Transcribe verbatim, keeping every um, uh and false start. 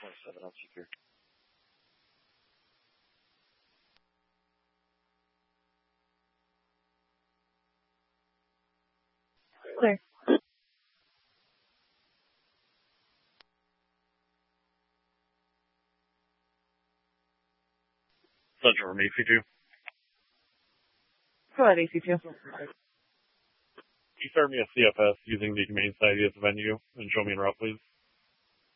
twenty-seven on secure. Clear. Central from A C two. Go ahead, A C two. Can you start me a C F S using the Humane Society as a venue and show me en route, please?